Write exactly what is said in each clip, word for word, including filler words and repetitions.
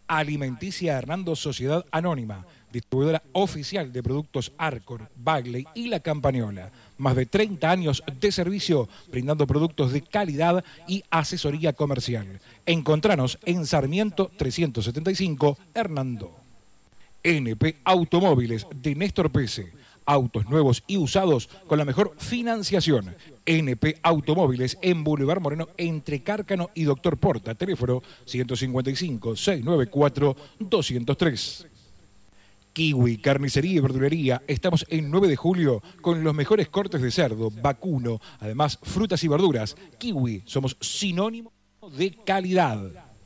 Alimenticia Hernando Sociedad Anónima, distribuidora oficial de productos Arcor, Bagley y La Campañola. Más de treinta años de servicio, brindando productos de calidad y asesoría comercial. Encontranos en Sarmiento trescientos setenta y cinco, Hernando. N P Automóviles de Néstor Pese. Autos nuevos y usados con la mejor financiación. N P Automóviles en Boulevard Moreno entre Cárcano y Doctor Porta. Teléfono ciento cincuenta y cinco, seiscientos noventa y cuatro, doscientos tres. Kiwi, carnicería y verdulería. Estamos en nueve de julio con los mejores cortes de cerdo, vacuno, además frutas y verduras. Kiwi, somos sinónimo de calidad.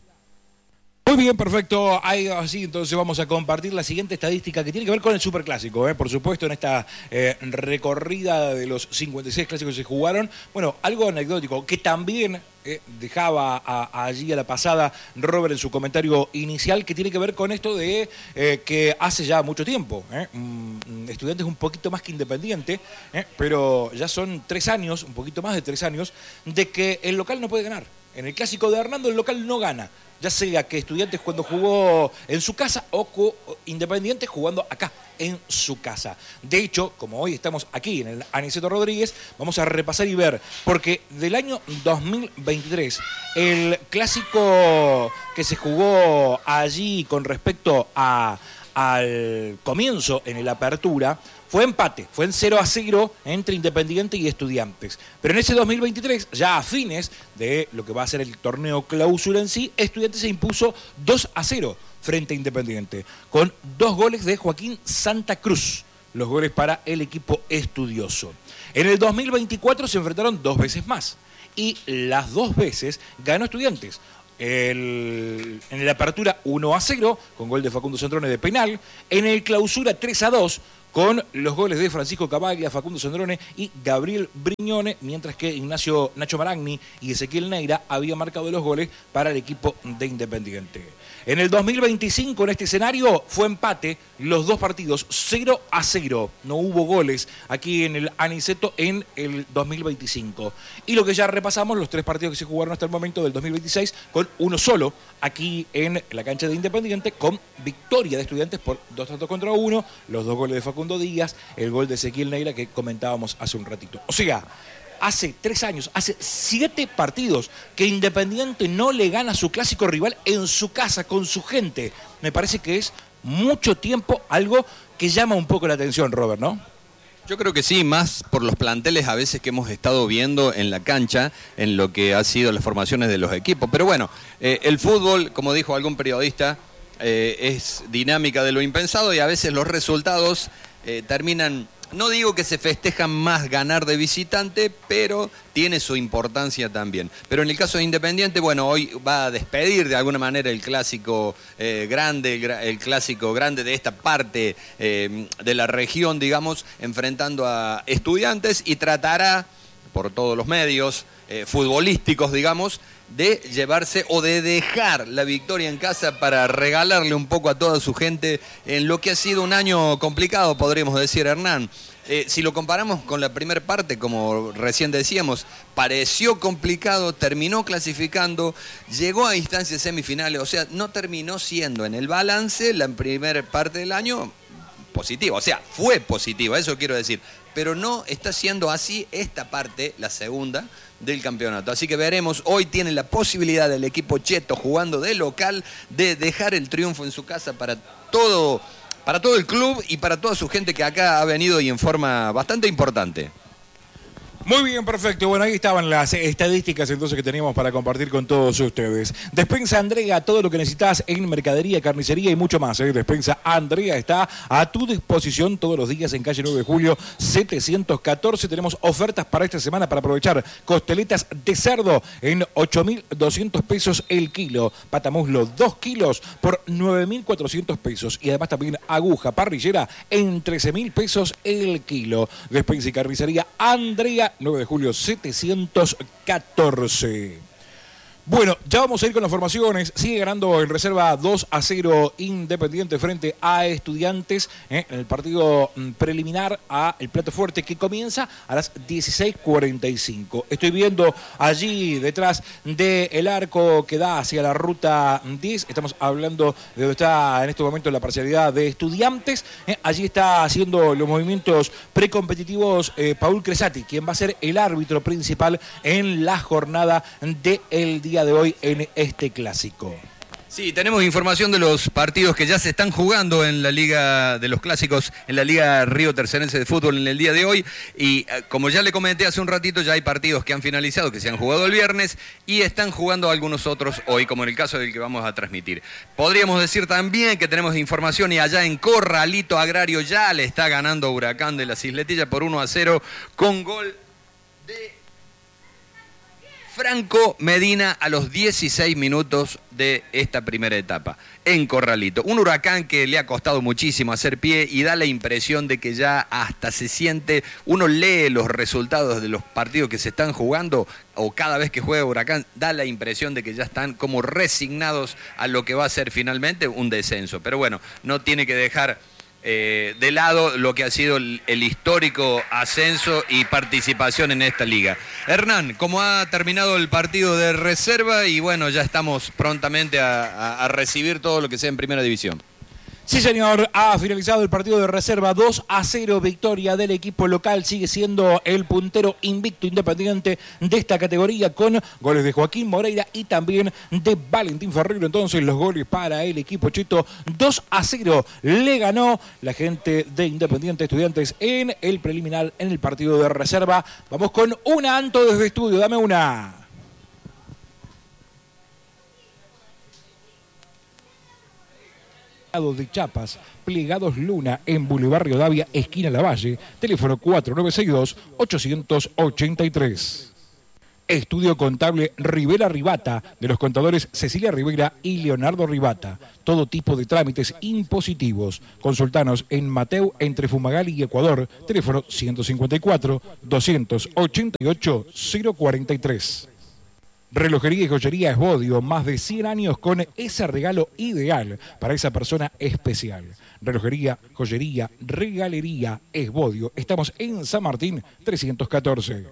Muy bien, perfecto. Ahí así, entonces vamos a compartir la siguiente estadística que tiene que ver con el Superclásico, ¿eh? Por supuesto, en esta eh, recorrida de los cincuenta y seis clásicos que se jugaron. Bueno, algo anecdótico que también eh, dejaba a, a allí a la pasada Robert en su comentario inicial, que tiene que ver con esto de eh, que hace ya mucho tiempo, ¿eh? mm, Estudiantes un poquito más que Independiente, ¿eh? pero ya son tres años, un poquito más de tres años, de que el local no puede ganar. En el Clásico de Hernando el local no gana. Ya sea que Estudiantes cuando jugó en su casa o Independiente jugando acá en su casa. De hecho, como hoy estamos aquí en el Aniceto Rodríguez, vamos a repasar y ver, porque del año dos mil veintitrés, el clásico que se jugó allí con respecto a, al comienzo en el Apertura, fue empate, fue en cero a cero entre Independiente y Estudiantes. Pero en ese dos mil veintitrés, ya a fines de lo que va a ser el torneo clausura en sí, Estudiantes se impuso dos a cero frente a Independiente, con dos goles de Joaquín Santa Cruz, los goles para el equipo estudioso. En el dos mil veinticuatro se enfrentaron dos veces más, y las dos veces ganó Estudiantes. El, en el Apertura uno a cero, con gol de Facundo Sandrone de penal. En el Clausura tres a dos, con los goles de Francisco Cavaglia, Facundo Sandrone y Gabriel Brignone, mientras que Ignacio Nacho Maragni y Ezequiel Neira habían marcado los goles para el equipo de Independiente. En el dos mil veinticinco, en este escenario, fue empate, los dos partidos, cero a cero. No hubo goles aquí en el Aniceto en el dos mil veinticinco. Y lo que ya repasamos, los tres partidos que se jugaron hasta el momento del dos mil veintiséis, con uno solo aquí en la cancha de Independiente, con victoria de Estudiantes por dos tantos contra uno, los dos goles de Facundo Díaz, el gol de Ezequiel Neira que comentábamos hace un ratito. O sea, hace tres años, hace siete partidos que Independiente no le gana a su clásico rival en su casa, con su gente. Me parece que es mucho tiempo, algo que llama un poco la atención, Robert, ¿no? Yo creo que sí, más por los planteles a veces que hemos estado viendo en la cancha, en lo que ha sido las formaciones de los equipos. Pero bueno, eh, el fútbol, como dijo algún periodista, eh, es dinámica de lo impensado y a veces los resultados eh, terminan... No digo que se festejan más ganar de visitante, pero tiene su importancia también. Pero en el caso de Independiente, bueno, hoy va a despedir de alguna manera el clásico eh, grande, el, el clásico grande de esta parte eh, de la región, digamos, enfrentando a Estudiantes y tratará, por todos los medios eh, futbolísticos, digamos, de llevarse o de dejar la victoria en casa para regalarle un poco a toda su gente en lo que ha sido un año complicado, podríamos decir, Hernán. Eh, si lo comparamos con la primera parte, como recién decíamos, pareció complicado, terminó clasificando, llegó a instancias semifinales, o sea, no terminó siendo en el balance la primera parte del año positiva, o sea, fue positiva, eso quiero decir, pero no está siendo así esta parte, la segunda, del campeonato. Así que veremos, hoy tiene la posibilidad del equipo cheto jugando de local de dejar el triunfo en su casa para todo, para todo el club y para toda su gente que acá ha venido y en forma bastante importante. Muy bien, perfecto. Bueno, ahí estaban las estadísticas entonces que teníamos para compartir con todos ustedes. Despensa Andrea, todo lo que necesitas en mercadería, carnicería y mucho más. ¿eh? Despensa Andrea está a tu disposición todos los días en calle nueve de julio setecientos catorce. Tenemos ofertas para esta semana para aprovechar. Costeletas de cerdo en ocho mil doscientos pesos el kilo. Patamuslo dos kilos por nueve mil cuatrocientos pesos. Y además también aguja parrillera en trece mil pesos el kilo. Despensa y carnicería Andrea, nueve de julio setecientos catorce. Bueno, ya vamos a ir con las formaciones. Sigue ganando en reserva dos a cero Independiente frente a Estudiantes ¿eh? en el partido mm, preliminar a el plato fuerte que comienza a las dieciséis cuarenta y cinco. Estoy viendo allí detrás del arco que da hacia la ruta diez. Estamos hablando de donde está en este momento la parcialidad de Estudiantes. ¿eh? Allí está haciendo los movimientos precompetitivos eh, Paul Cresati, quien va a ser el árbitro principal en la jornada del día de hoy en este clásico. Sí, tenemos información de los partidos que ya se están jugando en la Liga de los Clásicos, en la Liga Río Tercerense de Fútbol en el día de hoy. Y como ya le comenté hace un ratito, ya hay partidos que han finalizado, que se han jugado el viernes, y están jugando algunos otros hoy, como en el caso del que vamos a transmitir. Podríamos decir también que tenemos información y allá en Corralito Agrario ya le está ganando Huracán de las Isletillas por uno a cero con gol de Franco Medina a los dieciséis minutos de esta primera etapa en Corralito. Un Huracán que le ha costado muchísimo hacer pie y da la impresión de que ya hasta se siente, uno lee los resultados de los partidos que se están jugando o cada vez que juega Huracán, da la impresión de que ya están como resignados a lo que va a ser finalmente un descenso. Pero bueno, no tiene que dejar Eh, de lado lo que ha sido el, el histórico ascenso y participación en esta liga. Hernán, ¿cómo ha terminado el partido de reserva? Y bueno, ya estamos prontamente a, a, a recibir todo lo que sea en primera división. Sí, señor, ha finalizado el partido de reserva, dos a cero, victoria del equipo local, sigue siendo el puntero invicto Independiente de esta categoría con goles de Joaquín Moreira y también de Valentín Ferrero. Entonces los goles para el equipo cheto, dos a cero le ganó la gente de Independiente Estudiantes en el preliminar, en el partido de reserva. Vamos con una, Anto, desde estudio, dame una. De Chapas, Plegados Luna en Boulevard Rivadavia, esquina Lavalle, teléfono cuatro nueve seis dos, ocho ocho tres. Estudio Contable Rivera Rivata, de los contadores Cecilia Rivera y Leonardo Rivata. Todo tipo de trámites impositivos. Consultanos en Mateu, entre Fumagalli y Ecuador, teléfono ciento cincuenta y cuatro, doscientos ochenta y ocho, cero cuarenta y tres. Relojería y joyería Esbodio, más de cien años con ese regalo ideal para esa persona especial. Relojería, joyería, regalería Esbodio. Estamos en San Martín trescientos catorce.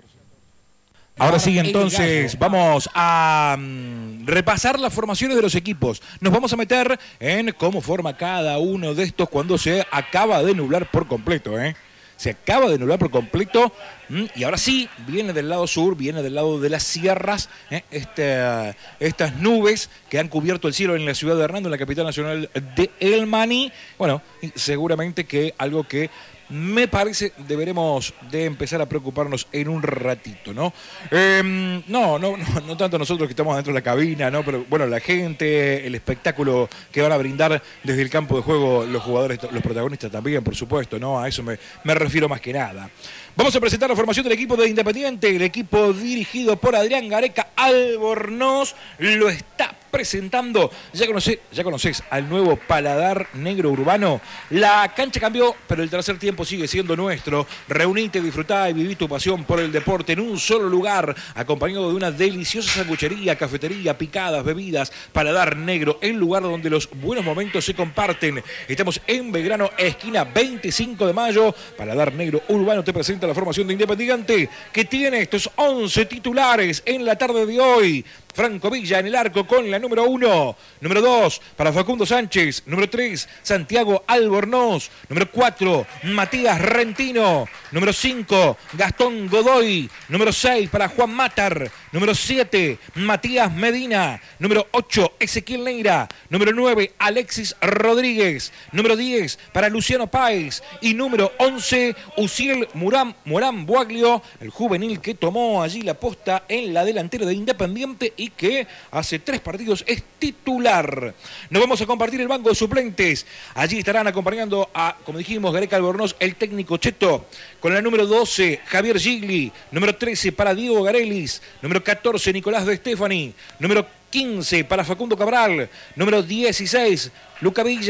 Ahora sí, entonces, vamos a um, repasar las formaciones de los equipos. Nos vamos a meter en cómo forma cada uno de estos cuando se acaba de nublar por completo, ¿eh? Se acaba de nublar por completo y ahora sí, viene del lado sur, viene del lado de las sierras, ¿eh? este, estas nubes que han cubierto el cielo en la ciudad de Hernando, en la capital nacional de El Maní. Bueno, seguramente que algo que me parece deberemos de empezar a preocuparnos en un ratito, ¿no? Eh, no, no, no, no tanto nosotros que estamos dentro de la cabina, ¿no? Pero bueno, la gente, el espectáculo que van a brindar desde el campo de juego los jugadores, los protagonistas también, por supuesto, ¿no? A eso me, me refiero más que nada. Vamos a presentar la formación del equipo de Independiente, el equipo dirigido por Adrián Gareca Albornoz, lo está presentando. Ya conocés, ya conocés al nuevo Paladar Negro Urbano. La cancha cambió, pero el tercer tiempo sigue siendo nuestro. Reunite, disfrutá y viví tu pasión por el deporte en un solo lugar, acompañado de una deliciosa sanguchería, cafetería, picadas, bebidas. Paladar Negro, el lugar donde los buenos momentos se comparten. Estamos en Belgrano, esquina veinticinco de mayo. Paladar Negro Urbano te presenta la formación de Independiente, que tiene estos once titulares en la tarde de hoy. Franco Villa en el arco con la número uno. Número dos para Facundo Sánchez. Número tres, Santiago Albornoz. Número cuatro, Matías Rentino. Número cinco, Gastón Godoy. Número seis para Juan Matar. Número siete, Matías Medina. Número ocho, Ezequiel Neira. Número nueve, Alexis Rodríguez. Número diez para Luciano Páez. Y número once, Uciel Morán, Morán Buaglio, el juvenil que tomó allí la posta en la delantera de Independiente y que hace tres partidos es titular. Nos vamos a compartir el banco de suplentes. Allí estarán acompañando a, como dijimos, Gareca Albornoz, el técnico cheto. Con la número doce, Javier Gigli. Número trece para Diego Garelis. Número catorce, Nicolás de Stefani. Número quince para Facundo Cabral. Número dieciséis, Luca Villa.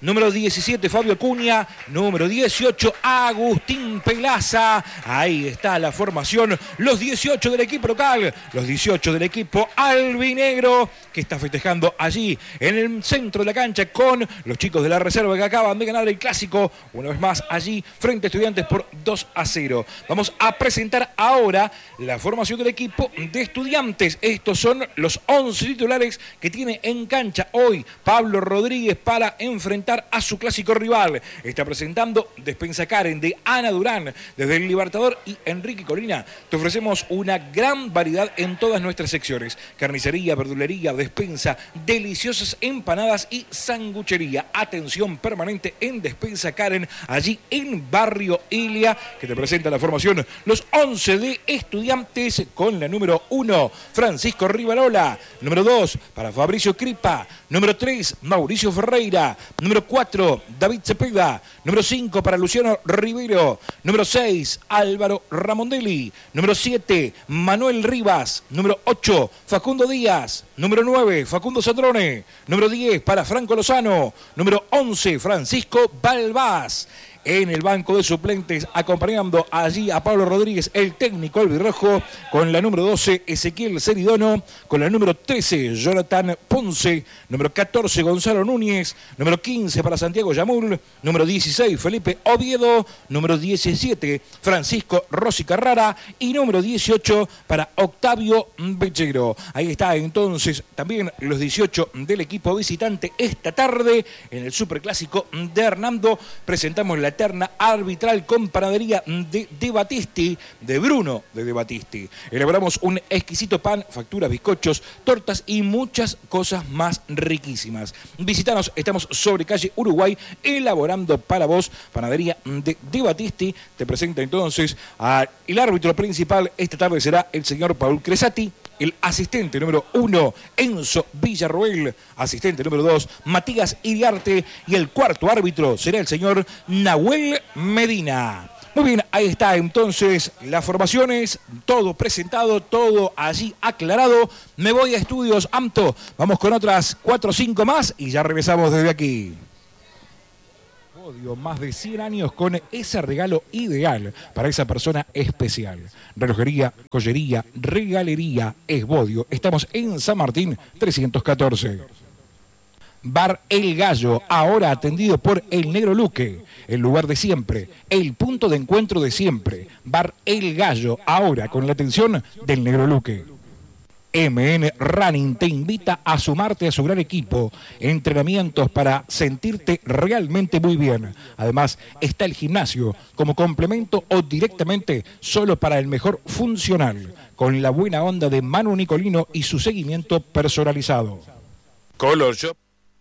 número diecisiete Fabio Acuña, número dieciocho Agustín Pelaza. Ahí está la formación, los dieciocho del equipo local, los dieciocho del equipo albinegro, que está festejando allí en el centro de la cancha con los chicos de la reserva que acaban de ganar el clásico, una vez más allí frente a Estudiantes por dos a cero. Vamos a presentar ahora la formación del equipo de Estudiantes. Estos son los once titulares que tiene en cancha hoy Pablo Rodríguez para enfrentar a su clásico rival. Está presentando Despensa Karen de Ana Durán desde el Libertador y Enrique Colina. Te ofrecemos una gran variedad en todas nuestras secciones: carnicería, verdulería, despensa, deliciosas empanadas y sanguchería. Atención permanente en Despensa Karen, allí en Barrio Ilia, que te presenta la formación los once de Estudiantes con la número uno, Francisco Rivarola, número dos para Fabricio Cripa, número tres, Mauricio Ferreira, número cuatro, David Cepeda, número cinco para Luciano Rivero, número seis, Álvaro Ramondelli, número siete, Manuel Rivas, número ocho, Facundo Díaz, número nueve, Facundo Sandrone, número diez para Franco Lozano, número once, Francisco Balbás. En el banco de suplentes, acompañando allí a Pablo Rodríguez, el técnico albirrojo, con la número doce, Ezequiel Ceridono, con la número trece, Jonathan Ponce, número catorce, Gonzalo Núñez, número quince para Santiago Yamul, número dieciséis, Felipe Oviedo, número diecisiete, Francisco Rossi Carrara y número dieciocho para Octavio Bechero. Ahí está entonces también los dieciocho del equipo visitante esta tarde en el Superclásico de Hernando. Presentamos la terna arbitral con panadería de De Battisti, de Bruno de De Battisti. Elaboramos un exquisito pan, facturas, bizcochos, tortas y muchas cosas más riquísimas. Visítanos, estamos sobre calle Uruguay, elaborando para vos. Panadería de De Battisti. Te presenta entonces al árbitro principal. Esta tarde será el señor Paul Cresati. El asistente número uno, Enzo Villarroel. Asistente número dos, Matías Iriarte. Y el cuarto árbitro será el señor Nahuel Medina. Muy bien, ahí está entonces las formaciones, todo presentado, todo allí aclarado. Me voy a Estudios Amto, vamos con otras cuatro o cinco más y ya regresamos desde aquí. Más de cien años con ese regalo ideal para esa persona especial. Relojería, joyería, regalería, Esbodio. Estamos en San Martín trescientos catorce. Bar El Gallo, ahora atendido por El Negro Luque, el lugar de siempre, el punto de encuentro de siempre. Bar El Gallo, ahora con la atención del Negro Luque. M N Running te invita a sumarte a su gran equipo. Entrenamientos para sentirte realmente muy bien. Además, está el gimnasio como complemento o directamente solo para el mejor funcional, con la buena onda de Manu Nicolino y su seguimiento personalizado. Color Shop.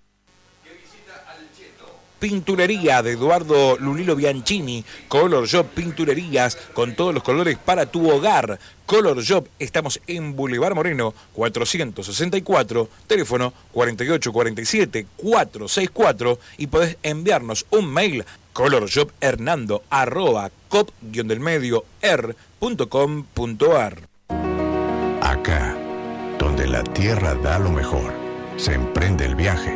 Pinturería de Eduardo Lulilo Bianchini, Color Shop Pinturerías con todos los colores para tu hogar. Color Shop, estamos en Boulevard Moreno cuatrocientos sesenta y cuatro, teléfono cuarenta y ocho cuarenta y siete cuatrocientos sesenta y cuatro y podés enviarnos un mail colorshop.hernando arroba cop guion del medio er punto com punto ar. Acá, donde la tierra da lo mejor, se emprende el viaje.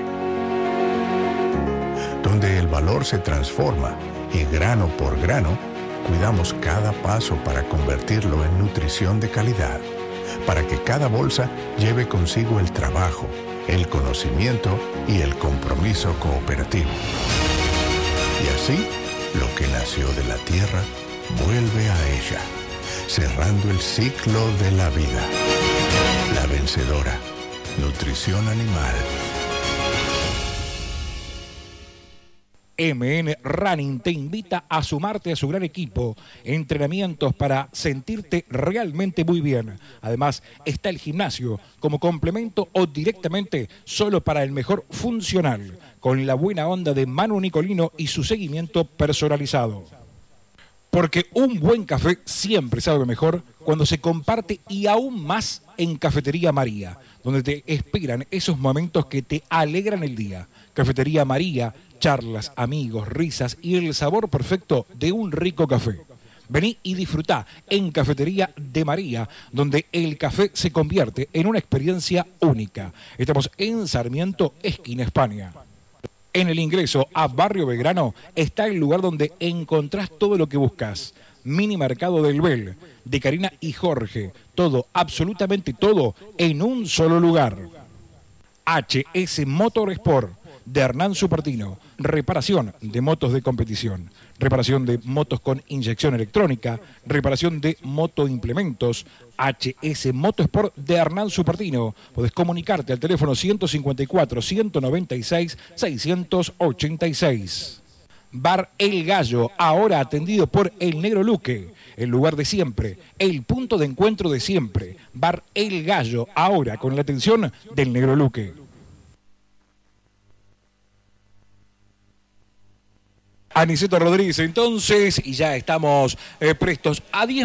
Donde el valor se transforma y grano por grano, cuidamos cada paso para convertirlo en nutrición de calidad, para que cada bolsa lleve consigo el trabajo, el conocimiento y el compromiso cooperativo. Y así, lo que nació de la tierra vuelve a ella, cerrando el ciclo de la vida. La vencedora, nutrición animal. M N Running te invita a sumarte a su gran equipo. Entrenamientos para sentirte realmente muy bien. Además, está el gimnasio como complemento o directamente solo para el mejor funcional, con la buena onda de Manu Nicolino y su seguimiento personalizado. Porque un buen café siempre sabe mejor cuando se comparte y aún más en Cafetería María, donde te esperan esos momentos que te alegran el día. Cafetería María, charlas, amigos, risas y el sabor perfecto de un rico café. Vení y disfrutá en Cafetería de María, donde el café se convierte en una experiencia única. Estamos en Sarmiento, esquina España. En el ingreso a Barrio Belgrano está el lugar donde encontrás todo lo que buscas. Mini Mercado del Bel, de Karina y Jorge. Todo, absolutamente todo, en un solo lugar. H S Motorsport, de Hernán Supertino. Reparación de motos de competición. Reparación de motos con inyección electrónica. Reparación de motoimplementos. H S Motorsport de Hernán Supertino. Podés comunicarte al teléfono ciento cincuenta y cuatro, ciento noventa y seis, seiscientos ochenta y seis. Bar El Gallo, ahora atendido por El Negro Luque, el lugar de siempre, el punto de encuentro de siempre. Bar El Gallo, ahora con la atención del Negro Luque. Aniceto Rodríguez, entonces, y ya estamos eh, prestos a diez